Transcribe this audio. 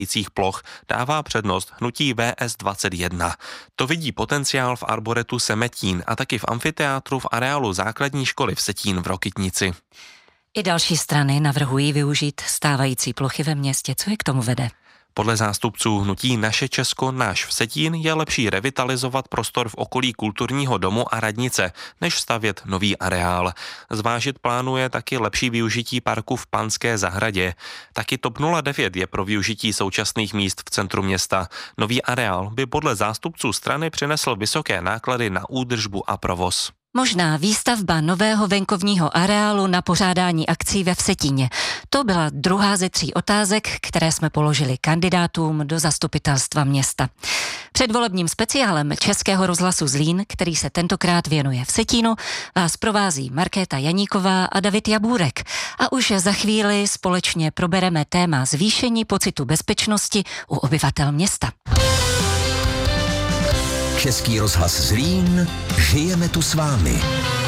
ploch dává přednost hnutí VS21. To vidí potenciál v arboretu Semetín a taky v amfiteátru v areálu základní školy v Setín v Rokytnici. I další strany navrhují využít stávající plochy ve městě. Co je k tomu vede? Podle zástupců hnutí Naše Česko, náš v Setín je lepší revitalizovat prostor v okolí kulturního domu a radnice, než stavět nový areál. Zvážit plánuje taky lepší využití parku v Panské zahradě. Taky TOP 09 je pro využití současných míst v centru města. Nový areál by podle zástupců strany přinesl vysoké náklady na údržbu a provoz. Možná výstavba nového venkovního areálu na pořádání akcí ve Vsetíně. To byla druhá ze 3 otázek, které jsme položili kandidátům do zastupitelstva města. Předvolebním speciálem Českého rozhlasu Zlín, který se tentokrát věnuje Vsetínu, vás provází Markéta Janíková a David Jabůrek. A už za chvíli společně probereme téma zvýšení pocitu bezpečnosti u obyvatel města. Český rozhlas Zlín, žijeme tu s vámi.